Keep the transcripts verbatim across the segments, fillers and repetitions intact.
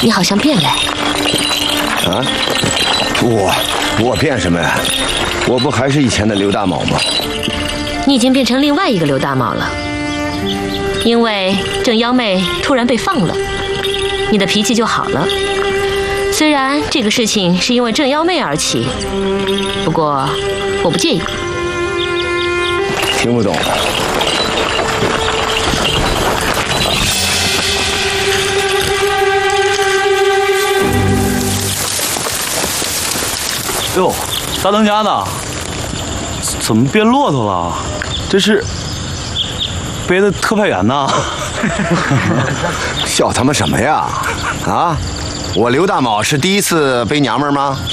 你好像变了。 啊？我我变什么呀？我不还是以前的刘大卯吗？ 你已经变成另外一个刘大卯了，因为郑幺妹突然被放了，你的脾气就好了。虽然这个事情是因为郑幺妹而起，不过我不介意。 听不懂。 哟，大当家的，怎么变骆驼了？这是背的特派员呐？ 笑他妈什么呀？啊！我刘大卯是第一次背娘们儿吗？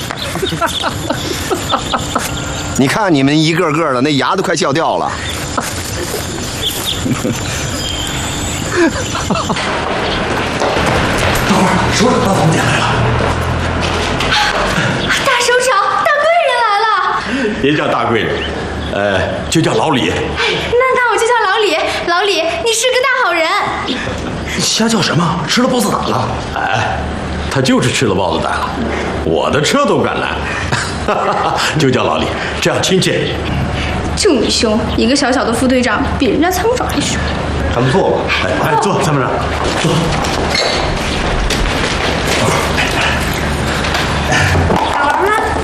你看你们一个个的，那牙都快笑掉了。 等会儿，说大总监来了。 大首长，大贵人来了。 别叫大贵人，呃，就叫老李。 那那我就叫老李。老李，你是个大好人。 瞎叫什么？吃了豹子胆了？哎，他就是吃了豹子胆了，我的车都敢拦。就叫老李，这样亲切。 就你凶，一个小小的副队长比人家参谋长还凶。 还不错吧？哎哎，坐，参谋长，坐。 好了，